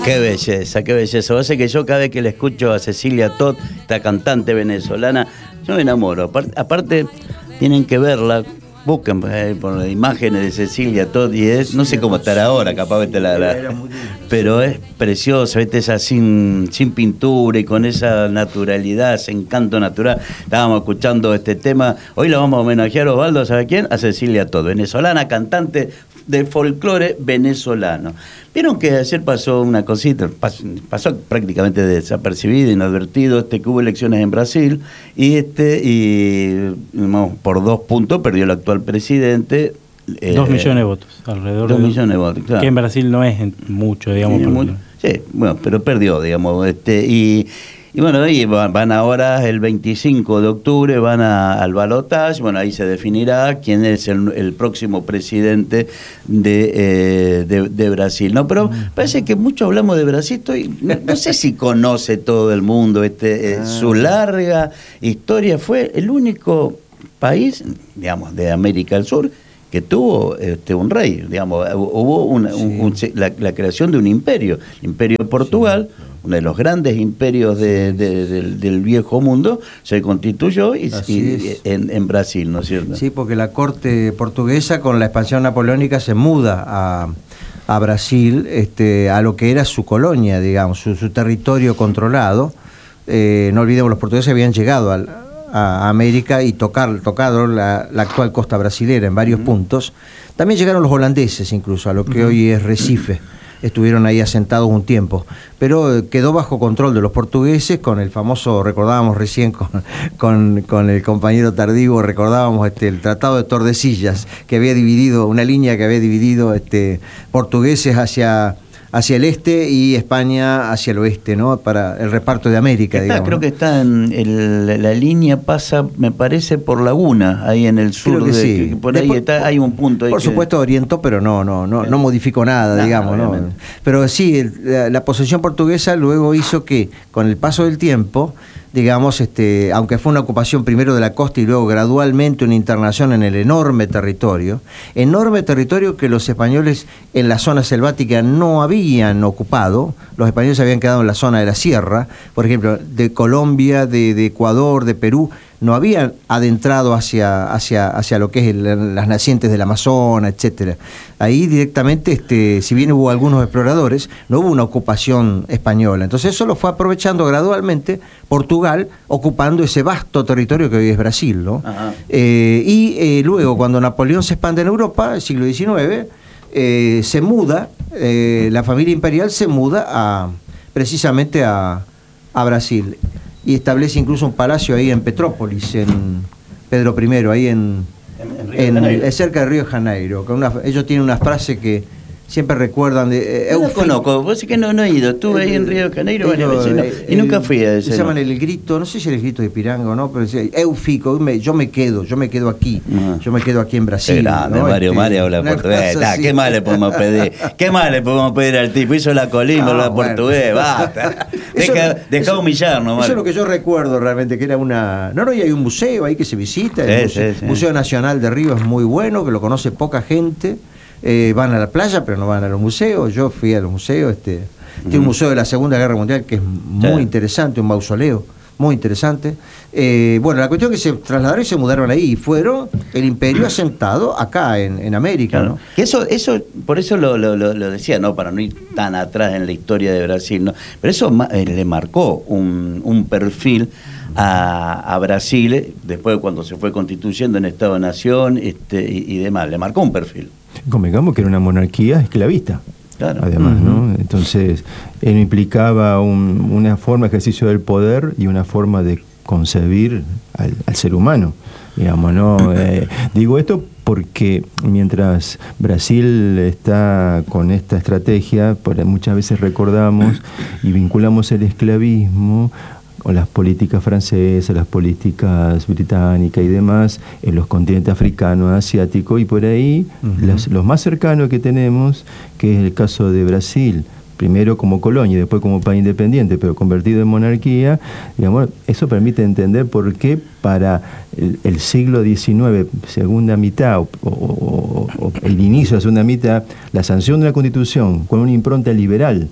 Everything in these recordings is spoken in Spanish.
Qué belleza, qué belleza. Vos sabés que yo cada vez que le escucho a Cecilia Todd, esta cantante venezolana, yo me enamoro. Aparte tienen que verla, busquen por las imágenes de Cecilia Todd y es, no sé cómo estará ahora, capaz que pero es preciosa, ¿viste? Esa sin pintura y con esa naturalidad, ese encanto natural. Estábamos escuchando este tema, hoy la vamos a homenajear, Osvaldo, ¿sabe quién? A Cecilia Todd, venezolana, cantante de folclore venezolano. Vieron que ayer pasó una cosita, pasó prácticamente desapercibido, inadvertido, que hubo elecciones en Brasil y por 2 puntos perdió el actual presidente. 2 millones de votos, alrededor 2 millones de votos, claro. Que en Brasil no es mucho, digamos. Sí, bueno, pero perdió, digamos, y bueno, ahí van ahora el 25 de octubre, van al balotaje, bueno, ahí se definirá quién es el próximo presidente de Brasil, ¿no? Pero parece que mucho hablamos de Brasil, no sé si conoce todo el mundo su larga historia. Fue el único país, digamos, de América del Sur que tuvo un rey, digamos, hubo la creación de un imperio, el Imperio de Portugal, uno de los grandes imperios del viejo mundo, se constituyó en Brasil, ¿no es cierto? Sí, porque la corte portuguesa con la expansión napoleónica se muda a Brasil, a lo que era su colonia, digamos, su territorio controlado. No olvidemos, los portugueses habían llegado a América y tocado la actual costa brasilera en varios puntos. También llegaron los holandeses incluso, a lo que hoy es Recife. Estuvieron ahí asentados un tiempo, pero quedó bajo control de los portugueses con el famoso, recordábamos recién con el compañero Tardivo, recordábamos el Tratado de Tordesillas, que había dividido, una línea que había dividido portugueses hacia el este y España hacia el oeste, ¿no? Para el reparto de América, digamos. Creo que está la línea pasa, me parece, por Laguna, ahí en el sur. Creo que sí. Por ahí hay un punto ahí. Por supuesto orientó, pero no modificó nada, digamos, ¿no? Pero sí, la posesión portuguesa luego hizo que, con el paso del tiempo, digamos, aunque fue una ocupación primero de la costa y luego gradualmente una internación en el enorme territorio que los españoles en la zona selvática no habían ocupado. Los españoles habían quedado en la zona de la sierra, por ejemplo, de Colombia, de Ecuador, de Perú, no habían adentrado hacia lo que es las nacientes del Amazonas, etcétera. Ahí directamente, si bien hubo algunos exploradores, no hubo una ocupación española. Entonces eso lo fue aprovechando gradualmente Portugal, ocupando ese vasto territorio que hoy es Brasil, ¿no? Luego, cuando Napoleón se expande en Europa, el siglo XIX, se muda, la familia imperial se muda precisamente a Brasil. Y establece incluso un palacio ahí en Petrópolis, en Pedro I, ahí cerca de Río de Janeiro. Ellos tienen una frase que siempre recuerdan de... No lo conozco, vos sí que no he ido, estuve ahí en Río de Janeiro varias veces y nunca fui a ese. Se llaman el grito, no sé si es el grito de Piranga o no, pero Eufico, yo me quedo aquí, yo me quedo aquí en Brasil. Grande, ¿no? Mario habla portugués, ¿qué más le podemos pedir? ¿Qué más le podemos pedir al tipo? Hizo la colima, habla portugués, basta. Deja humillarnos, Mario. Eso es lo que yo recuerdo realmente, que era y hay un museo ahí que se visita, el Museo Nacional de Río es muy bueno, que lo conoce poca gente. Van a la playa, pero no van a los museos. Yo fui a los museos. Tiene un museo de la Segunda Guerra Mundial que es muy interesante, un mausoleo muy interesante. La cuestión es que se trasladaron y se mudaron ahí y fueron el imperio asentado acá en América. Claro. ¿No? Que eso, por eso lo decía, ¿no? Para no ir tan atrás en la historia de Brasil, ¿no? Pero eso le marcó un perfil a Brasil, después cuando se fue constituyendo en Estado-Nación y demás, le marcó un perfil. Convengamos que era una monarquía esclavista. Claro. Además, ¿no? Entonces, implicaba una forma de ejercicio del poder y una forma de concebir al ser humano, digamos, ¿no? Digo esto porque mientras Brasil está con esta estrategia, muchas veces recordamos y vinculamos el esclavismo con las políticas francesas, las políticas británicas y demás, en los continentes africano, asiático, y por ahí los más cercanos que tenemos, que es el caso de Brasil, primero como colonia y después como país independiente, pero convertido en monarquía, digamos, eso permite entender por qué para el siglo XIX, segunda mitad, o el inicio de la segunda mitad, la sanción de una constitución con una impronta liberal,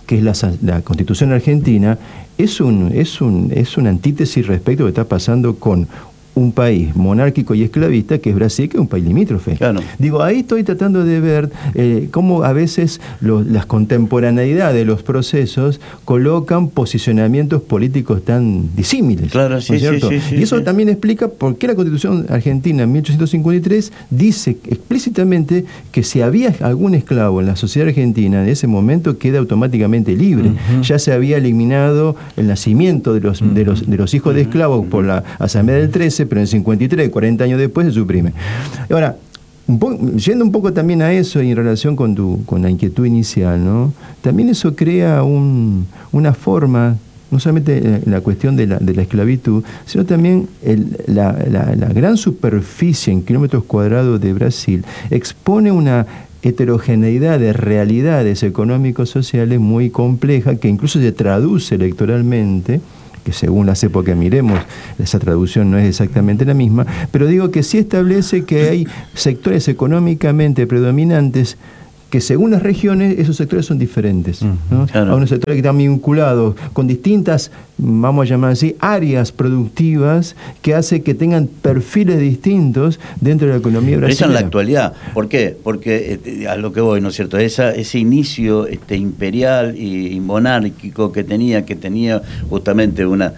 que es la Constitución argentina, es una antítesis respecto a lo que está pasando con un país monárquico y esclavista que es Brasil, que es un país limítrofe. Claro. Digo, ahí estoy tratando de ver cómo a veces las contemporaneidades de los procesos colocan posicionamientos políticos tan disímiles. Claro, sí, ¿no es cierto? sí, sí, y eso sí. también explica por qué la Constitución argentina en 1853 dice explícitamente que si había algún esclavo en la sociedad argentina en ese momento queda automáticamente libre. Ya se había eliminado el nacimiento de los hijos de esclavos por la Asamblea del 13, pero en el 53, 40 años después, se suprime. Ahora, yendo un poco también a eso y en relación con la inquietud inicial, ¿no? También eso crea una forma, no solamente la cuestión de la esclavitud, sino también la gran superficie en kilómetros cuadrados de Brasil expone una heterogeneidad de realidades económico-sociales muy compleja que incluso se traduce electoralmente, que según las épocas que miremos, esa traducción no es exactamente la misma, pero digo que sí establece que hay sectores económicamente predominantes que según las regiones esos sectores son diferentes, ¿no? Claro. Hay unos sectores que están vinculados con distintas, vamos a llamar así, áreas productivas que hace que tengan perfiles distintos dentro de la economía Pero brasileña. eso en la actualidad. ¿Por qué? Porque a lo que voy, ¿no es cierto? Ese inicio imperial y monárquico que tenía justamente una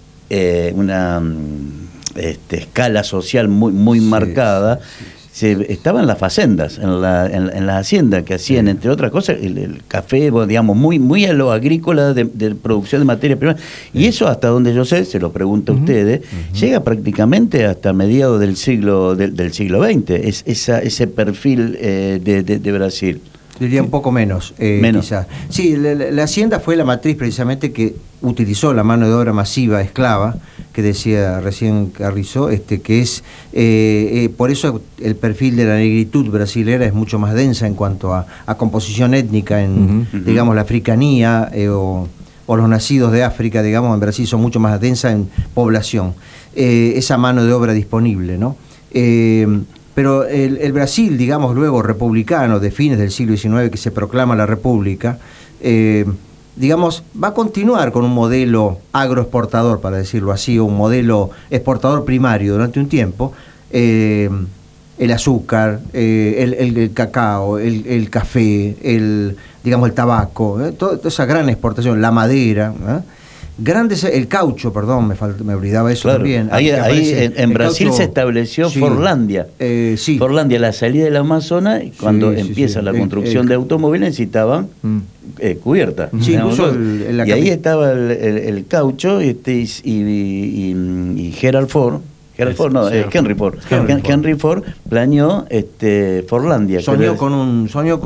escala social muy Sí, marcada. Estaban las facendas, en las haciendas que hacían, entre otras cosas, el café, digamos, muy a lo agrícola de producción de materia prima. Y eso, hasta donde yo sé, se lo pregunto a ustedes, llega prácticamente hasta mediados del siglo XX, ese perfil de Brasil. Diría un poco menos, quizás. Sí, la hacienda fue la matriz precisamente que utilizó la mano de obra masiva esclava, que decía recién Carrizo, que es, por eso el perfil de la negritud brasilera es mucho más densa en cuanto a composición étnica, digamos, la africanía o los nacidos de África, digamos, en Brasil son mucho más densa en población. Esa mano de obra disponible, ¿no? Pero el Brasil, digamos, luego republicano, de fines del siglo XIX, que se proclama la República, digamos, va a continuar con un modelo agroexportador, para decirlo así, o un modelo exportador primario durante un tiempo. El azúcar, el cacao, el café, digamos, el tabaco, toda esa gran exportación, la madera, el caucho, perdón, me olvidaba eso. Claro. También. Ahí en Brasil caucho, se estableció Forlandia. Sí. Forlandia, la salida del Amazonas, cuando empieza la construcción de automóviles, necesitaban cubierta. Sí, incluso y ahí estaba el caucho y Gerald Ford. Henry Ford. Henry Ford planeó Forlandia. Soñó con un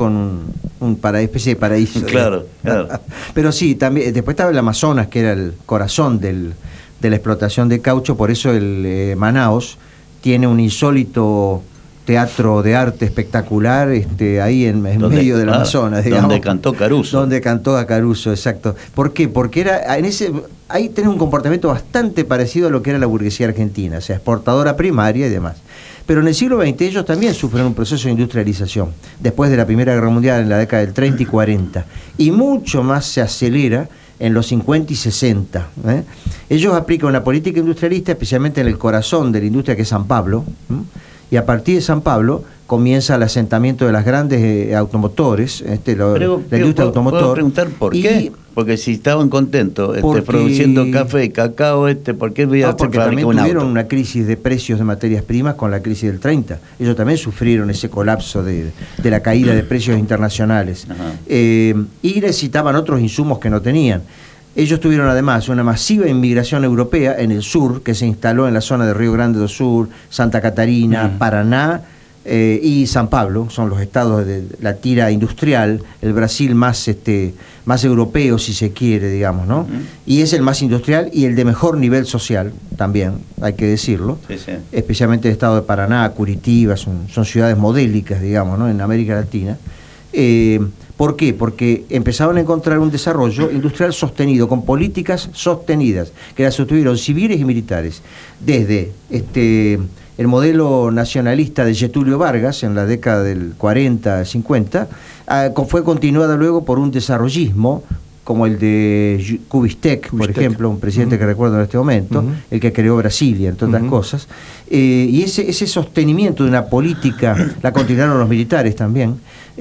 especie de paraíso. Claro. Pero sí, también después estaba el Amazonas, que era el corazón de la explotación de caucho, por eso el Manaos tiene un insólito teatro de arte espectacular ahí en medio del Amazonas, digamos, donde cantó Caruso. Donde cantó a Caruso, exacto. ¿Por qué? Porque ahí tenés un comportamiento bastante parecido a lo que era la burguesía argentina, o sea, exportadora primaria y demás. Pero en el siglo XX ellos también sufren un proceso de industrialización, después de la Primera Guerra Mundial en la década del 30 y 40, y mucho más se acelera en los 50 y 60. Ellos aplican una política industrialista, especialmente en el corazón de la industria, que es San Pablo, y a partir de San Pablo comienza el asentamiento de las grandes automotores, la industria automotor. ¿Puedo preguntar por qué? Porque si estaban contentos produciendo café y cacao, ¿por qué voy a hacer porque fábrica también un tuvieron auto? una crisis de precios de materias primas con la crisis del 30. Ellos también sufrieron ese colapso de la caída de precios internacionales. Y necesitaban otros insumos que no tenían. Ellos tuvieron además una masiva inmigración europea en el sur, que se instaló en la zona de Río Grande do Sul, Santa Catarina, Paraná y San Pablo. Son los estados de la tira industrial, el Brasil más europeo, si se quiere, digamos, ¿no? Y es el más industrial y el de mejor nivel social también, hay que decirlo. Sí. Especialmente el estado de Paraná, Curitiba, son ciudades modélicas, digamos, ¿no? En América Latina. ¿Por qué? Porque empezaron a encontrar un desarrollo industrial sostenido, con políticas sostenidas, que las sostuvieron civiles y militares, desde el modelo nacionalista de Getúlio Vargas en la década del 40-50, fue continuada luego por un desarrollismo como el de Kubitschek, por ejemplo, un presidente que recuerdo en este momento, el que creó Brasilia, entre otras cosas. Y ese sostenimiento de una política, la continuaron los militares también,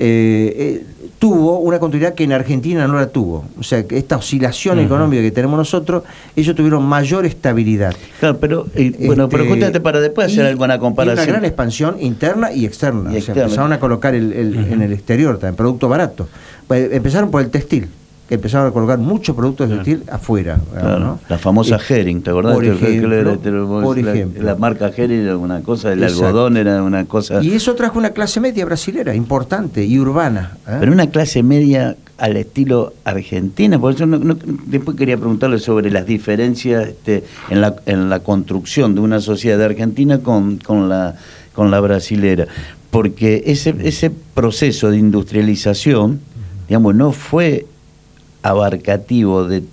tuvo una continuidad que en Argentina no la tuvo. O sea, que esta oscilación económica que tenemos nosotros, ellos tuvieron mayor estabilidad. Claro, pero pero justamente para después hacer alguna comparación. Y una gran expansión interna y externa. O sea, empezaron a colocar en el exterior también, producto barato. Pues empezaron por el textil, que empezaron a colocar muchos productos de textil afuera. Claro, ¿no? La famosa Hering, ¿te acordás? Por ejemplo, la marca Hering era una cosa, el algodón era una cosa... Y eso trajo una clase media brasilera importante y urbana. Pero una clase media al estilo argentina, por eso después quería preguntarle sobre las diferencias en la construcción de una sociedad argentina con la brasilera, porque ese proceso de industrialización, digamos, no fue abarcativo de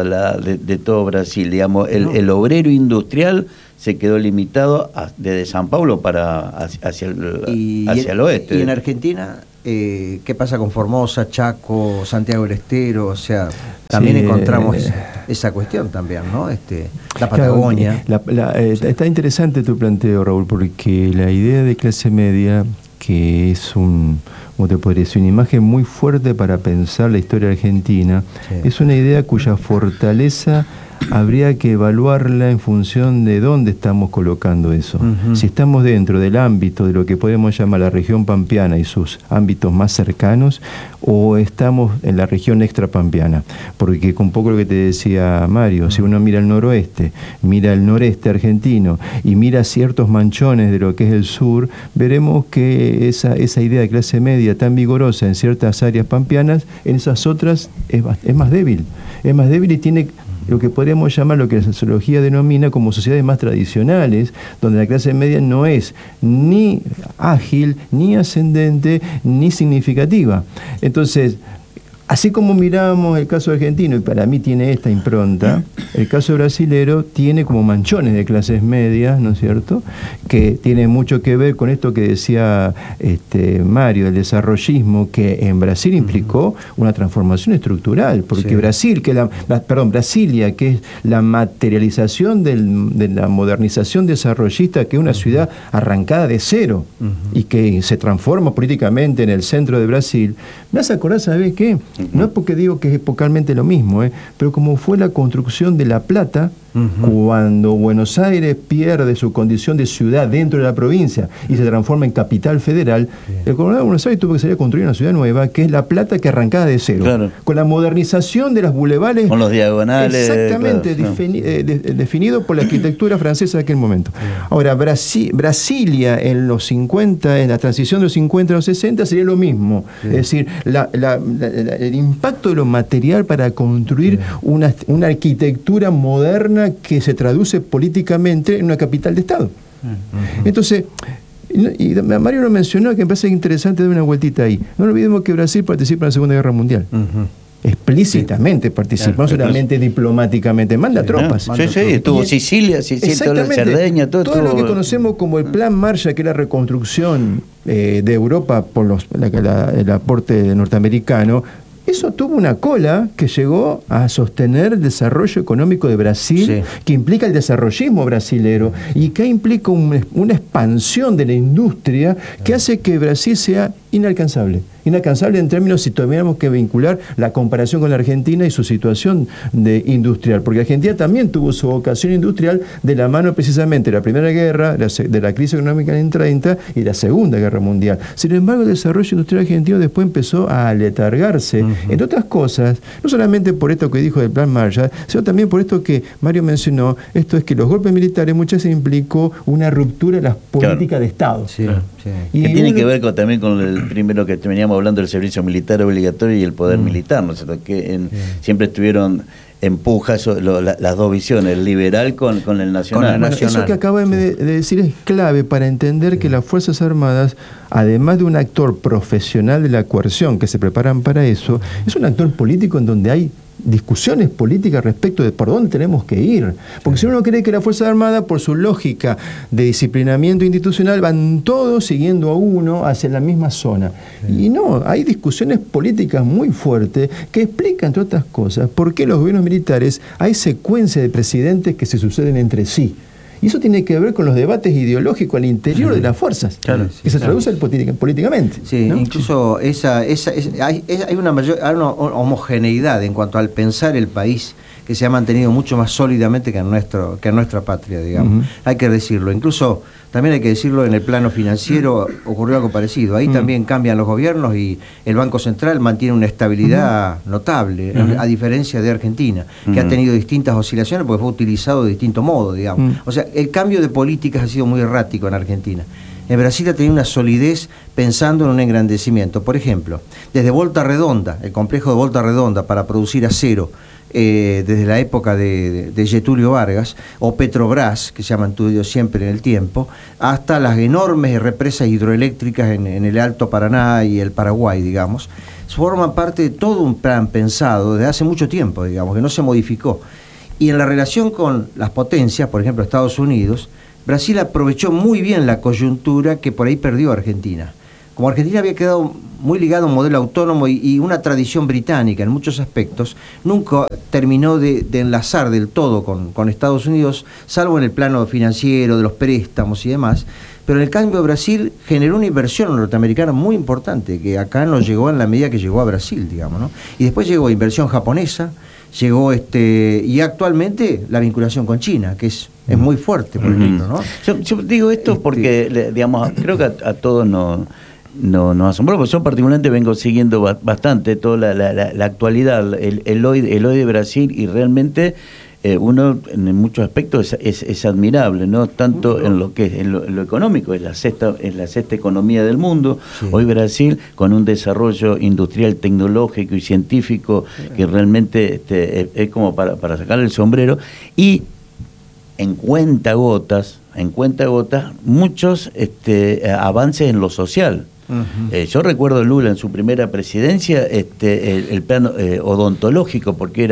todo Brasil, digamos, el obrero industrial se quedó limitado desde San Paulo hacia el oeste. Y en Argentina, ¿qué pasa con Formosa, Chaco, Santiago del Estero? O sea, también encontramos esa cuestión también, ¿no? La Patagonia. Está interesante tu planteo, Raúl, porque la idea de clase media, que es como te podría decir, una imagen muy fuerte para pensar la historia argentina, es una idea cuya fortaleza habría que evaluarla en función de dónde estamos colocando eso. Si estamos dentro del ámbito de lo que podemos llamar la región pampeana y sus ámbitos más cercanos, o estamos en la región extrapampeana. Porque con poco lo que te decía Mario, si uno mira el noroeste, mira el noreste argentino y mira ciertos manchones de lo que es el sur, veremos que esa idea de clase media tan vigorosa en ciertas áreas pampeanas, en esas otras es más débil. Es más débil y tiene lo que podríamos llamar, lo que la sociología denomina como sociedades más tradicionales, donde la clase media no es ni ágil, ni ascendente, ni significativa. Entonces, así como miramos el caso argentino, y para mí tiene esta impronta, el caso brasilero tiene como manchones de clases medias, ¿no es cierto?, que tiene mucho que ver con esto que decía Mario, el desarrollismo, que en Brasil implicó una transformación estructural, porque Brasilia, que es la materialización de la modernización desarrollista, que es una ciudad arrancada de cero, y que se transforma políticamente en el centro de Brasil, me hace acordar, ¿sabés qué? No es porque digo que es epocalmente lo mismo, pero como fue la construcción de La Plata, cuando Buenos Aires pierde su condición de ciudad dentro de la provincia y se transforma en capital federal, el gobernador de Buenos Aires tuvo que salir a construir una ciudad nueva, que es La Plata, que arrancada de cero. Claro. Con la modernización de las bulevares. Con los diagonales. Exactamente, definido por la arquitectura francesa de aquel momento. Ahora, Brasilia en los 50, en la transición de los 50 a los 60, sería lo mismo. Es decir, el impacto de lo material para construir una arquitectura moderna que se traduce políticamente en una capital de Estado. Entonces, y Mario lo mencionó, que me parece interesante dar una vueltita ahí. No olvidemos que Brasil participa en la Segunda Guerra Mundial. Explícitamente participa, no solamente diplomáticamente, manda tropas. Estuvo Sicilia, Cerdeña, todo lo que conocemos como el Plan Marshall, que es la reconstrucción de Europa por el aporte norteamericano. Eso tuvo una cola que llegó a sostener el desarrollo económico de Brasil, que implica el desarrollismo brasilero y que implica una expansión de la industria que hace que Brasil sea inalcanzable en términos, si tuviéramos que vincular la comparación con la Argentina y su situación industrial, porque Argentina también tuvo su vocación industrial de la mano precisamente de la Primera Guerra, de la crisis económica en el 30 y la Segunda Guerra Mundial. Sin embargo, el desarrollo industrial argentino después empezó a aletargarse, entre otras cosas, no solamente por esto que dijo del Plan Marshall, sino también por esto que Mario mencionó, esto es que los golpes militares muchas veces implicó una ruptura de las políticas de Estado. Y que tiene que ver también con el primero que veníamos hablando del servicio militar obligatorio y el poder militar, ¿no es cierto? Que siempre estuvieron en puja las dos visiones, el liberal con el nacional. Bueno, eso que acabo de decir es clave para entender que las Fuerzas Armadas, además de un actor profesional de la coerción, que se preparan para eso, es un actor político en donde hay discusiones políticas respecto de por dónde tenemos que ir. Porque si uno cree que la Fuerza Armada, por su lógica de disciplinamiento institucional, van todos siguiendo a uno hacia la misma zona. Y no, hay discusiones políticas muy fuertes que explican, entre otras cosas, por qué los gobiernos militares hay secuencias de presidentes que se suceden entre sí. Y eso tiene que ver con los debates ideológicos al interior de las fuerzas, que se traducen políticamente. Sí, ¿no? Incluso hay una homogeneidad en cuanto al pensar el país que se ha mantenido mucho más sólidamente que en nuestra patria, digamos. Hay que decirlo. Incluso también hay que decirlo, en el plano financiero ocurrió algo parecido. Ahí también cambian los gobiernos y el Banco Central mantiene una estabilidad notable, a diferencia de Argentina, que ha tenido distintas oscilaciones porque fue utilizado de distinto modo, digamos. O sea, el cambio de políticas ha sido muy errático en Argentina. En Brasil ha tenido una solidez pensando en un engrandecimiento. Por ejemplo, desde Volta Redonda, el complejo de Volta Redonda para producir acero, desde la época de Getúlio Vargas, o Petrobras, que se ha mantenido siempre en el tiempo, hasta las enormes represas hidroeléctricas en el Alto Paraná y el Paraguay, digamos, forman parte de todo un plan pensado desde hace mucho tiempo, digamos, que no se modificó. Y en la relación con las potencias, por ejemplo Estados Unidos, Brasil aprovechó muy bien la coyuntura que por ahí perdió Argentina. Como Argentina había quedado muy ligado a un modelo autónomo y una tradición británica en muchos aspectos, nunca terminó de enlazar del todo con Estados Unidos, salvo en el plano financiero, de los préstamos y demás. Pero en el cambio Brasil generó una inversión norteamericana muy importante, que acá no llegó en la medida que llegó a Brasil, digamos, ¿no? Y después llegó inversión japonesa, llegó y actualmente la vinculación con China, que es muy fuerte, por ejemplo, ¿no? Yo digo esto porque, digamos, creo que a todos nos asombró, porque yo particularmente vengo siguiendo bastante toda la actualidad, el hoy de Brasil, y realmente uno en muchos aspectos es admirable, ¿no? Tanto en lo que es en lo económico, es la sexta economía del mundo. Sí. Hoy Brasil, con un desarrollo industrial, tecnológico y científico que realmente es como para sacarle el sombrero, y en cuentagotas muchos avances en lo social. Yo recuerdo Lula en su primera presidencia, el plano odontológico, porque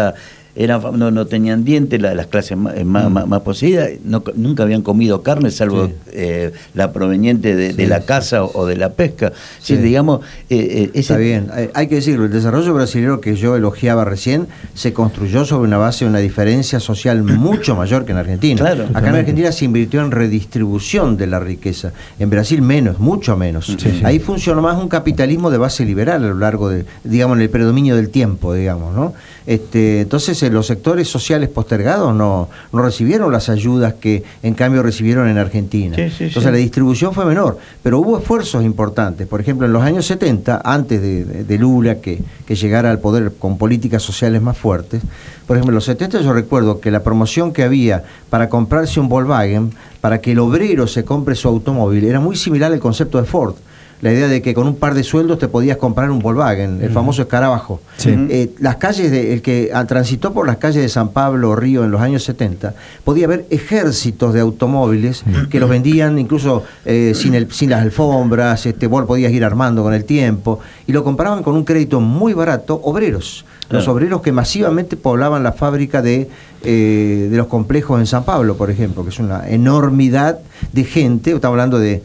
no tenían dientes las clases más poseídas, nunca habían comido carne, salvo la proveniente de la caza o de la pesca. Sí, digamos, está bien, hay que decirlo, el desarrollo brasileño que yo elogiaba recién se construyó sobre una base de una diferencia social mucho mayor que en Argentina. Claro, acá en Argentina se invirtió en redistribución de la riqueza, en Brasil menos, mucho menos. Ahí funcionó más un capitalismo de base liberal a lo largo de, digamos, en el predominio del tiempo, digamos, ¿no? Entonces los sectores sociales postergados no recibieron las ayudas que en cambio recibieron en Argentina. Entonces la distribución fue menor, pero hubo esfuerzos importantes. Por ejemplo, en los años 70, antes de Lula que llegara al poder con políticas sociales más fuertes, por ejemplo, en los 70 yo recuerdo que la promoción que había para comprarse un Volkswagen, para que el obrero se compre su automóvil, era muy similar al concepto de Ford. La idea de que con un par de sueldos te podías comprar un Volkswagen, el famoso escarabajo. Las calles, el que transitó por las calles de San Pablo o Río en los años 70, podía ver ejércitos de automóviles que los vendían incluso sin las alfombras, vos podías ir armando con el tiempo, y lo compraban con un crédito muy barato, obreros. Los obreros que masivamente poblaban la fábrica de los complejos en San Pablo, por ejemplo, que es una enormidad de gente, estamos hablando de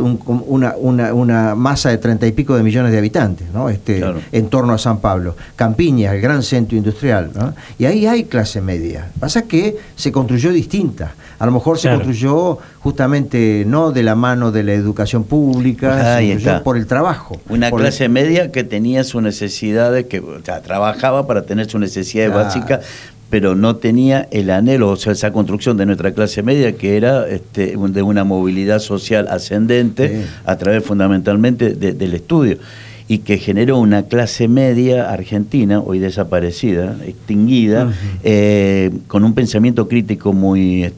una masa de 30 y pico de millones de habitantes, ¿no? En torno a San Pablo. Campiñas, el gran centro industrial, ¿no? Y ahí hay clase media. Pasa que se construyó distinta. A lo mejor se construyó justamente no de la mano de la educación pública, se construyó por el trabajo. Una clase media que tenía sus necesidades, que trabajaba para tener sus necesidades básicas, pero no tenía el anhelo, o sea, esa construcción de nuestra clase media, que era de una movilidad social ascendente a través fundamentalmente del estudio, y que generó una clase media argentina, hoy desaparecida, extinguida, con un pensamiento crítico muy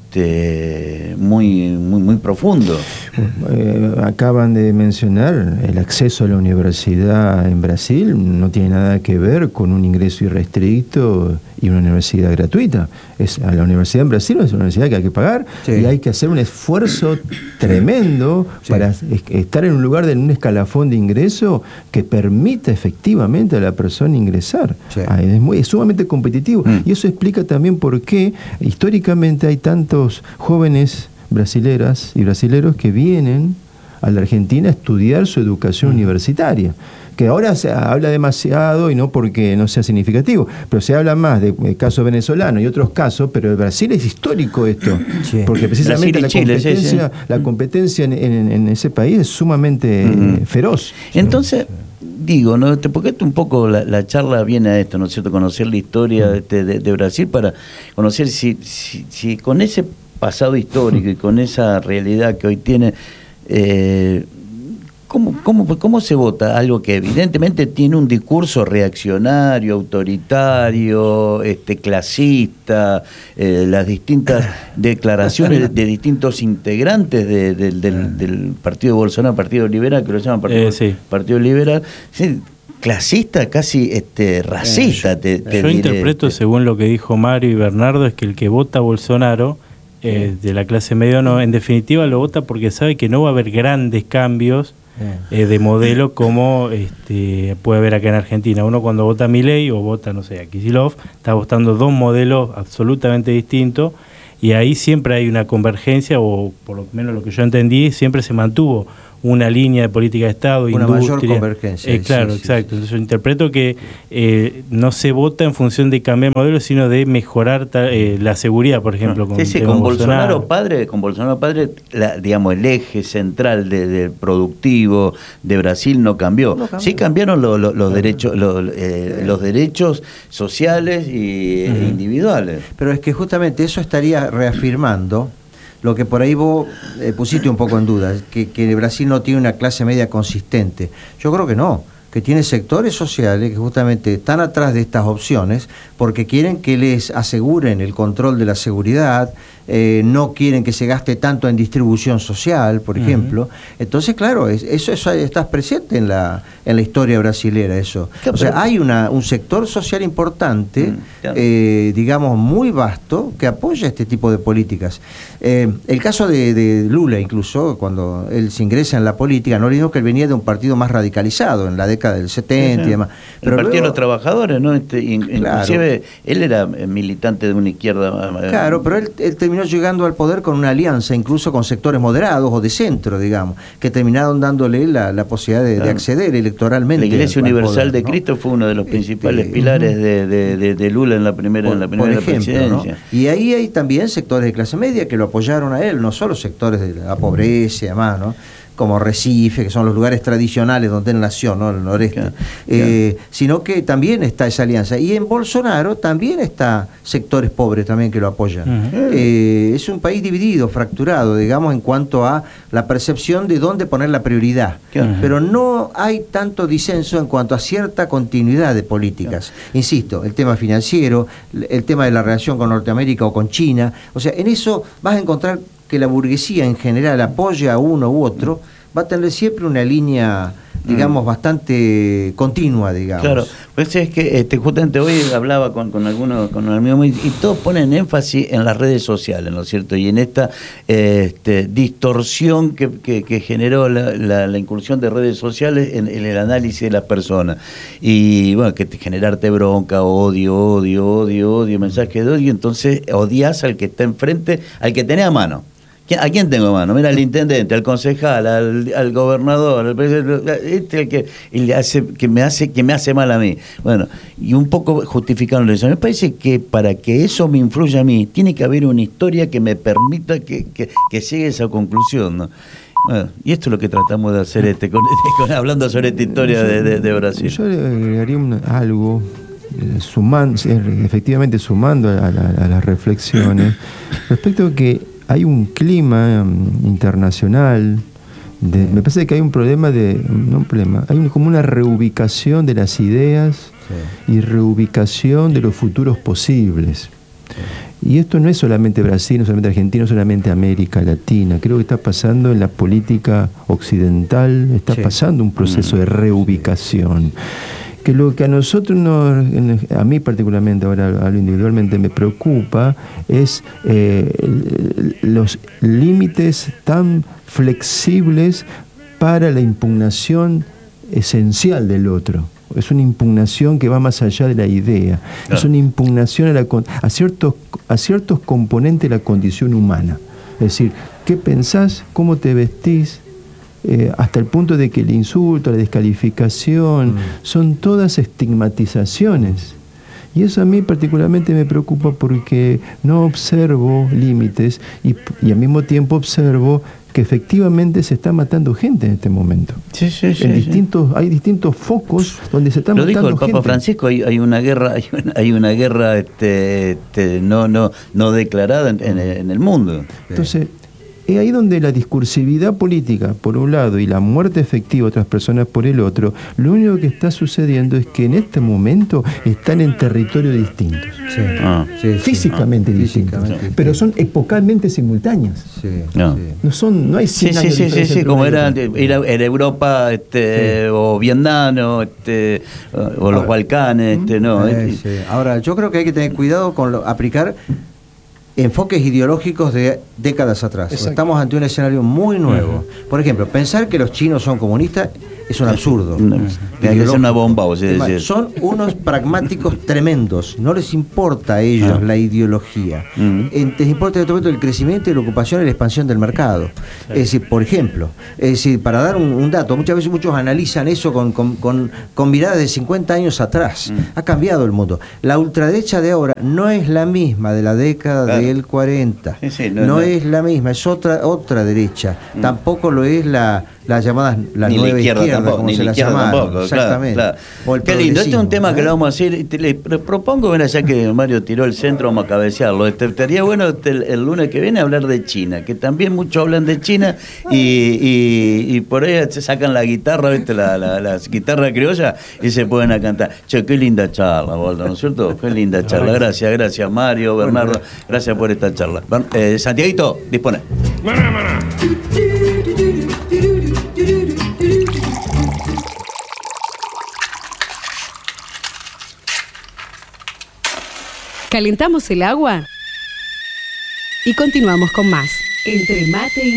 profundo. Acaban de mencionar el acceso a la universidad en Brasil, no tiene nada que ver con un ingreso irrestricto y una universidad gratuita. A la universidad en Brasil es una universidad que hay que pagar, Sí. y hay que hacer un esfuerzo tremendo Sí. para estar en un lugar de un escalafón de ingreso que permita efectivamente a la persona ingresar. Sí. Es sumamente competitivo. Y eso explica también por qué históricamente hay tantos jóvenes brasileras y brasileros que vienen a la Argentina a estudiar su educación universitaria, que ahora se habla demasiado, y no porque no sea significativo, pero se habla más de casos venezolanos y otros casos, pero en Brasil es histórico esto, Sí. porque precisamente Brasil y Chile, la competencia en ese país es sumamente feroz. Entonces, digo, ¿no? Porque esto un poco la charla viene a esto, ¿no es cierto? Conocer la historia de Brasil para conocer si con ese pasado histórico y con esa realidad que hoy tiene, ¿cómo se vota algo que evidentemente tiene un discurso reaccionario, autoritario, clasista, las distintas declaraciones de distintos integrantes del partido de Bolsonaro, Partido Liberal, que lo llaman Sí. Partido Liberal, sí, clasista, casi racista, te Yo diré. interpreto, según lo que dijo Mario y Bernardo, es que el que vota a Bolsonaro, de la clase media, no, en definitiva lo vota porque sabe que no va a haber grandes cambios de modelo como puede haber acá en Argentina. Uno cuando vota a Milei o vota, no sé, a Kicillof, está votando dos modelos absolutamente distintos, y ahí siempre hay una convergencia, o por lo menos lo que yo entendí, siempre se mantuvo una línea de política de Estado, Una industria. mayor convergencia. Claro, Sí, exacto. sí. Entonces yo interpreto que no se vota en función de cambiar modelo, sino de mejorar la seguridad, por ejemplo. Sí, con Bolsonaro padre, digamos, el eje central del productivo de Brasil no cambió. Sí cambiaron los derechos sociales e individuales. Pero es que justamente eso estaría reafirmando lo que por ahí vos pusiste un poco en duda, que Brasil no tiene una clase media consistente. Yo creo que no, que tiene sectores sociales que justamente están atrás de estas opciones porque quieren que les aseguren el control de la seguridad, no quieren que se gaste tanto en distribución social, por ejemplo. Entonces, claro, eso está presente en la historia brasilera, eso. Claro, o sea, hay un sector social importante, claro. digamos, muy vasto, que apoya este tipo de políticas. El caso de Lula, incluso, cuando él se ingresa en la política, no olvidemos que él venía de un partido más radicalizado, en la década del 70 y demás. Pero el Partido de luego, los Trabajadores, ¿no? Inclusive él era militante de una izquierda. Claro, pero él terminó llegando al poder con una alianza, incluso con sectores moderados o de centro, digamos, que terminaron dándole la posibilidad de acceder electoralmente. La Iglesia al Universal poder, de ¿no? Cristo fue uno de los principales pilares de Lula en la primera Por ejemplo, presidencia. ¿no? Y ahí hay también sectores de clase media que lo apoyaron a él, no solo sectores de la pobreza y demás, ¿no? Como Recife, que son los lugares tradicionales donde él nació, ¿no? El noreste. Claro. Sino que también está esa alianza. Y en Bolsonaro también está sectores pobres también que lo apoyan. Es un país dividido, fracturado, digamos, en cuanto a la percepción de dónde poner la prioridad. Pero no hay tanto disenso en cuanto a cierta continuidad de políticas. Insisto, el tema financiero, el tema de la relación con Norteamérica o con China. O sea, en eso vas a encontrar que la burguesía en general apoya a uno u otro, va a tener siempre una línea, digamos, bastante continua, digamos. Claro, pues es que justamente hoy hablaba con algunos, con un amigo mío, y todos ponen énfasis en las redes sociales, ¿no es cierto? Y en esta distorsión que generó la incursión de redes sociales en el análisis de las personas. Y bueno, que generarte bronca, odio, mensaje de odio, entonces odias al que está enfrente, al que tenés a mano. ¿A quién tengo a mano? Mira, al intendente, al concejal, al gobernador, al presidente, el que me hace mal a mí. Bueno, y un poco justificando eso. Me parece que para que eso me influya a mí, tiene que haber una historia que me permita que llegue a esa conclusión, ¿no? Bueno, y esto es lo que tratamos de hacer hablando sobre esta historia de Brasil. Yo le agregaría algo, efectivamente sumando a las reflexiones, respecto a que hay un clima internacional, me parece que hay un problema hay como una reubicación de las ideas y reubicación de los futuros posibles. Y esto no es solamente Brasil, no solamente Argentina, no solamente América Latina. Creo que está pasando en la política occidental, está pasando un proceso de reubicación que lo que a nosotros, a mí particularmente, ahora hablo individualmente, me preocupa es los límites tan flexibles para la impugnación esencial del otro. Es una impugnación que va más allá de la idea. Claro. Es una impugnación a ciertos componentes de la condición humana. Es decir, ¿qué pensás? ¿Cómo te vestís? Hasta el punto de que el insulto, la descalificación, son todas estigmatizaciones. Y eso a mí particularmente me preocupa porque no observo límites y al mismo tiempo observo que efectivamente se está matando gente en este momento. Sí, Hay distintos focos donde se está matando gente. Lo dijo el Papa Francisco, hay una guerra, hay una guerra no declarada en el mundo. Entonces, es ahí donde la discursividad política, por un lado, y la muerte efectiva de otras personas por el otro, lo único que está sucediendo es que en este momento están en territorios distintos. Físicamente distintos. Pero son epocalmente simultáneas. No hay 100 años de diferencia. Como era Europa o Vietnam o los Balcanes. Ahora, yo creo que hay que tener cuidado con aplicar enfoques ideológicos de décadas atrás. Exacto. Estamos ante un escenario muy nuevo. Por ejemplo, pensar que los chinos son comunistas es un absurdo. Tiene que ser una bomba, son unos pragmáticos tremendos. No les importa a ellos la ideología. Les importa en este momento el crecimiento y la ocupación y la expansión del mercado. Es decir, por ejemplo, para dar un dato, muchas veces muchos analizan eso con miradas de 50 años atrás. Ha cambiado el mundo. La ultraderecha de ahora no es la misma de la década del 40. No es la misma, es otra derecha. Tampoco lo es la nueva izquierda como se la llamaron. Exactamente. Claro. Qué lindo, este es un tema que lo vamos a hacer. Le propongo, ya que Mario tiró el centro, vamos a cabecearlo. Estaría bueno el lunes que viene hablar de China, que también muchos hablan de China y por ahí se sacan la guitarra, la guitarra criolla y se ponen a cantar. Che, qué linda charla, Waldo, ¿no es cierto? Qué linda charla. Gracias Mario, Bernardo, gracias por esta charla. Santiaguito, dispone. Calentamos el agua y continuamos con más. Entre mate y